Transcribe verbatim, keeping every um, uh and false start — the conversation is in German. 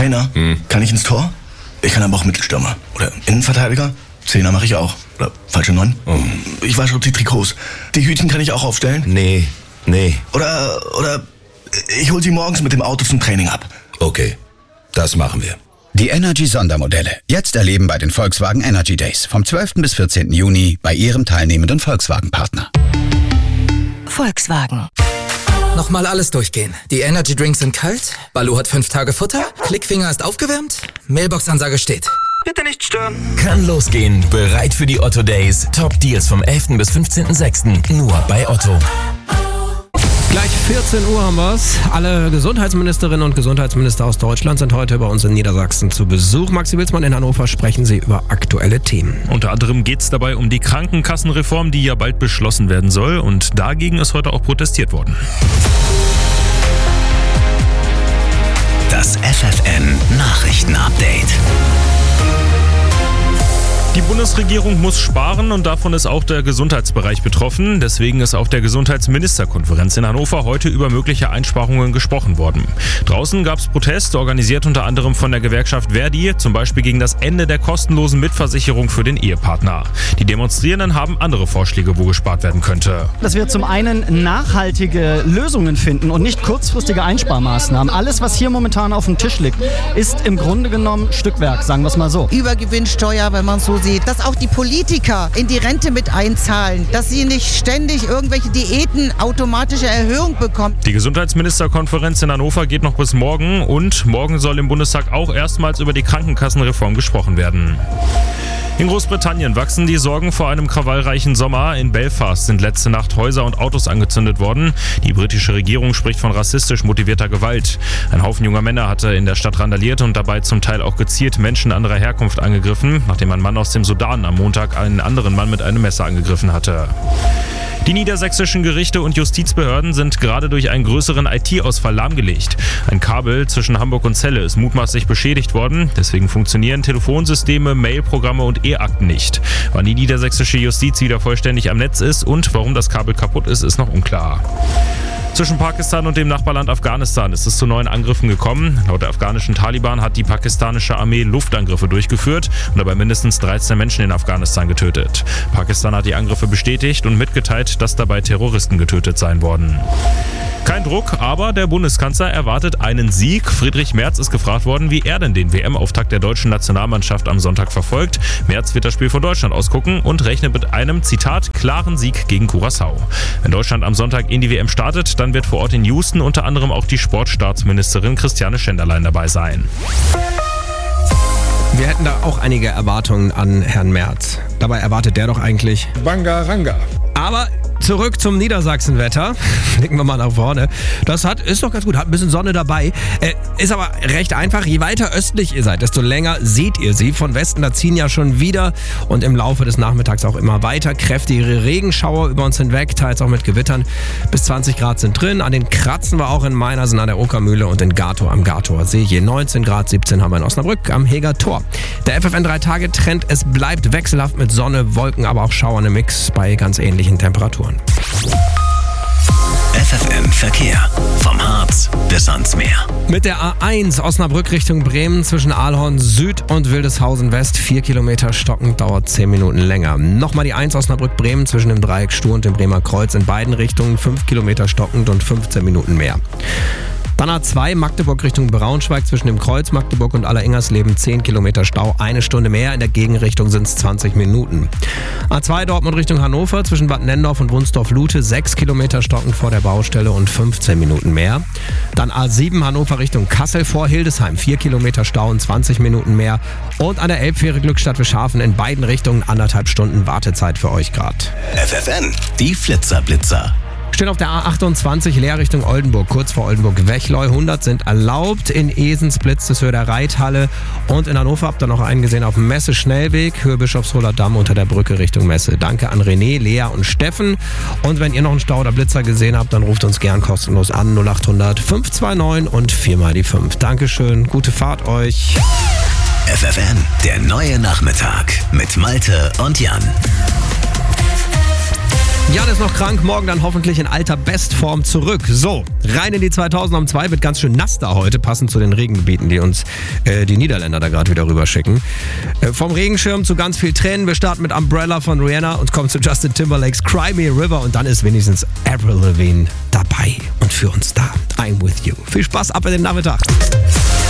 Trainer? Hm. Kann ich ins Tor? Ich kann aber auch Mittelstürmer. Oder Innenverteidiger? Zehner mache ich auch. Oder falsche Neun? Oh. Ich wasche die Trikots. Die Hütchen kann ich auch aufstellen? Nee, nee. Oder, oder ich hol sie morgens mit dem Auto zum Training ab. Okay, das machen wir. Die Energy-Sondermodelle. Jetzt erleben bei den Volkswagen Energy Days. Vom zwölften bis vierzehnten Juni bei Ihrem teilnehmenden Volkswagen-Partner. Volkswagen. Nochmal alles durchgehen. Die Energy Drinks sind kalt, Balu hat fünf Tage Futter, Klickfinger ist aufgewärmt, Mailbox-Ansage steht. Bitte nicht stören. Kann losgehen. Bereit für die Otto Days. Top Deals vom elften bis fünfzehnten sechsten Nur bei Otto. Gleich vierzehn Uhr haben wir's. Alle Gesundheitsministerinnen und Gesundheitsminister aus Deutschland sind heute bei uns in Niedersachsen zu Besuch. Maxi Wilsmann in Hannover, sprechen sie über aktuelle Themen. Unter anderem geht es dabei um die Krankenkassenreform, die ja bald beschlossen werden soll. Und dagegen ist heute auch protestiert worden. Das F F N Nachrichten-Update. Die Bundesregierung muss sparen und davon ist auch der Gesundheitsbereich betroffen. Deswegen ist auf der Gesundheitsministerkonferenz in Hannover heute über mögliche Einsparungen gesprochen worden. Draußen gab es Protest, organisiert unter anderem von der Gewerkschaft Verdi, zum Beispiel gegen das Ende der kostenlosen Mitversicherung für den Ehepartner. Die Demonstrierenden haben andere Vorschläge, wo gespart werden könnte. Dass wir zum einen nachhaltige Lösungen finden und nicht kurzfristige Einsparmaßnahmen. Alles, was hier momentan auf dem Tisch liegt, ist im Grunde genommen Stückwerk, sagen wir es mal so. Übergewinnsteuer, wenn man so sieht, dass auch die Politiker in die Rente mit einzahlen, dass sie nicht ständig irgendwelche Diäten automatische Erhöhung bekommen. Die Gesundheitsministerkonferenz in Hannover geht noch bis morgen und morgen soll im Bundestag auch erstmals über die Krankenkassenreform gesprochen werden. In Großbritannien wachsen die Sorgen vor einem krawallreichen Sommer. In Belfast sind letzte Nacht Häuser und Autos angezündet worden. Die britische Regierung spricht von rassistisch motivierter Gewalt. Ein Haufen junger Männer hatte in der Stadt randaliert und dabei zum Teil auch gezielt Menschen anderer Herkunft angegriffen, nachdem ein Mann aus dem Sudan am Montag einen anderen Mann mit einem Messer angegriffen hatte. Die niedersächsischen Gerichte und Justizbehörden sind gerade durch einen größeren I T-Ausfall lahmgelegt. Ein Kabel zwischen Hamburg und Celle ist mutmaßlich beschädigt worden. Deswegen funktionieren Telefonsysteme, Mailprogramme und E-Akten nicht. Wann die niedersächsische Justiz wieder vollständig am Netz ist und warum das Kabel kaputt ist, ist noch unklar. Zwischen Pakistan und dem Nachbarland Afghanistan ist es zu neuen Angriffen gekommen. Laut der afghanischen Taliban hat die pakistanische Armee Luftangriffe durchgeführt und dabei mindestens dreizehn Menschen in Afghanistan getötet. Pakistan hat die Angriffe bestätigt und mitgeteilt, dass dabei Terroristen getötet sein worden. Kein Druck, aber der Bundeskanzler erwartet einen Sieg. Friedrich Merz ist gefragt worden, wie er denn den W M-Auftakt der deutschen Nationalmannschaft am Sonntag verfolgt. Merz wird das Spiel von Deutschland ausgucken und rechnet mit einem, Zitat, klaren Sieg gegen Curaçao. Wenn Deutschland am Sonntag in die W M startet, dann wird vor Ort in Houston unter anderem auch die Sportstaatsministerin Christiane Schenderlein dabei sein. Wir hätten da auch einige Erwartungen an Herrn Merz. Dabei erwartet der doch eigentlich Bangaranga. Aber zurück zum Niedersachsenwetter. Blicken wir mal nach vorne. Das hat, ist doch ganz gut, hat ein bisschen Sonne dabei. Äh, ist aber recht einfach. Je weiter östlich ihr seid, desto länger seht ihr sie. Von Westen, da ziehen ja schon wieder und im Laufe des Nachmittags auch immer weiter kräftigere Regenschauer über uns hinweg, teils auch mit Gewittern. Bis zwanzig Grad sind drin. An den kratzen wir auch in Meinersen an der Okermühle und in Gatow am Gatower See. Je neunzehn Grad, siebzehn haben wir in Osnabrück am Heger Tor. Der F F N drei Tage Trend, es bleibt wechselhaft mit Sonne, Wolken, aber auch Schauern im Mix bei ganz ähnlichen Temperaturen. F F N Verkehr. Vom Harz bis ans Meer. Mit der A eins Osnabrück Richtung Bremen zwischen Aalhorn Süd und Wildeshausen West. Vier Kilometer stockend, dauert zehn Minuten länger. Nochmal die eins Osnabrück-Bremen zwischen dem Dreieck Stur und dem Bremer Kreuz in beiden Richtungen. Fünf Kilometer stockend und fünfzehn Minuten mehr. Dann A zwei Magdeburg Richtung Braunschweig zwischen dem Kreuz Magdeburg und Alleringhersleben zehn Kilometer Stau, eine Stunde mehr. In der Gegenrichtung sind es zwanzig Minuten. A zwei Dortmund Richtung Hannover zwischen Bad Nendorf und Wunsdorf-Lute sechs Kilometer stockend vor der Baustelle und fünfzehn Minuten mehr. Dann A sieben Hannover Richtung Kassel vor Hildesheim vier Kilometer Stau und zwanzig Minuten mehr. Und an der Elbfähre Glückstadt Wischhafen in beiden Richtungen anderthalb Stunden Wartezeit für euch gerade. F F N, die Flitzerblitzer. Stehen auf der A achtundzwanzig leer Richtung Oldenburg, kurz vor Oldenburg-Wechleu. hundert sind erlaubt. In Esens blitzt es Höhe der Reithalle. Und in Hannover habt ihr noch einen gesehen auf dem Messe-Schnellweg, Höhe Bischofsholer Damm unter der Brücke Richtung Messe. Danke an René, Lea und Steffen. Und wenn ihr noch einen Stau oder Blitzer gesehen habt, dann ruft uns gern kostenlos an null acht hundert fünf zwei neun und vier mal die fünf. Dankeschön, gute Fahrt euch. F F N, der neue Nachmittag mit Malte und Jan. Jan ist noch krank, morgen dann hoffentlich in alter Bestform zurück. So, rein in die zweitausend um zwei, wird ganz schön nass da heute, passend zu den Regengebieten, die uns äh, die Niederländer da gerade wieder rüberschicken. Äh, vom Regenschirm zu ganz viel Tränen. Wir starten mit Umbrella von Rihanna und kommen zu Justin Timberlakes Cry Me a River und dann ist wenigstens Avril Lavigne dabei und für uns da. I'm with you. Viel Spaß, ab in den Nachmittag.